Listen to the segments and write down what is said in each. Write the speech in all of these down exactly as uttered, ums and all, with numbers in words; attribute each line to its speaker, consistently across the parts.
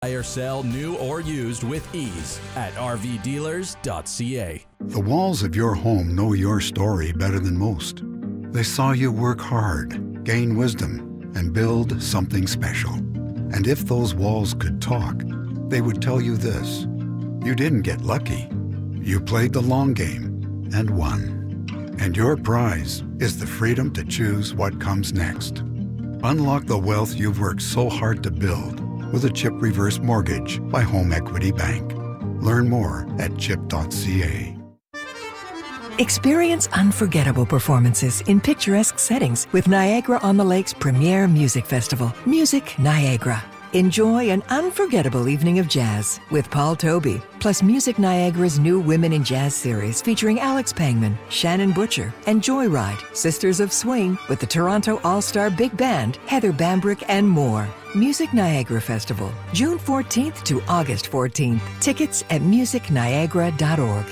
Speaker 1: Buy or sell new or used with ease at r v dealers dot c a.
Speaker 2: The walls of your home know your story better than most. They saw you work hard, gain wisdom, and build something special. And if those walls could talk, they would tell you this: you didn't get lucky. You played the long game and won. And your prize is the freedom to choose what comes next. Unlock the wealth you've worked so hard to build with a CHIP reverse mortgage by Home Equity Bank. Learn more at chip dot c a.
Speaker 3: Experience unforgettable performances in picturesque settings with Niagara-on-the-Lake's premier music festival, Music Niagara. Enjoy an unforgettable evening of jazz with Paul Toby, plus Music Niagara's new Women in Jazz series featuring Alex Pangman, Shannon Butcher, and Joyride, Sisters of Swing with the Toronto All-Star Big Band, Heather Bambrick, and more. Music Niagara Festival, June fourteenth to August fourteenth. Tickets at music niagara dot org.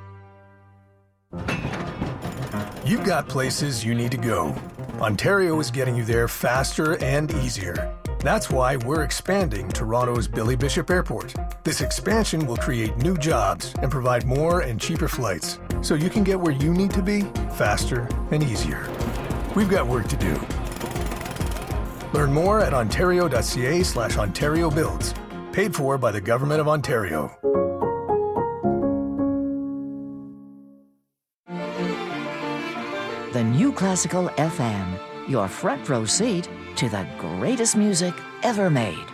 Speaker 4: You've got places you need to go. Ontario is getting you there faster and easier. That's why we're expanding Toronto's Billy Bishop Airport. This expansion will create new jobs and provide more and cheaper flights, so you can get where you need to be faster and easier. We've got work to do. Learn more at ontario dot c a slash ontario builds. Paid for by the Government of Ontario.
Speaker 5: The New Classical F M, your front row seat to the greatest music ever made.